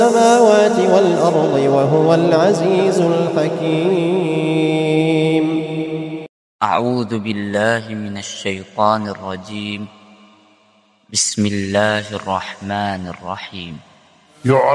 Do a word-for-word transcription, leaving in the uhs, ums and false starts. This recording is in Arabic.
السماوات والأرض وهو العزيز الحكيم. أعوذ بالله من الشيطان الرجيم. بسم الله الرحمن الرحيم.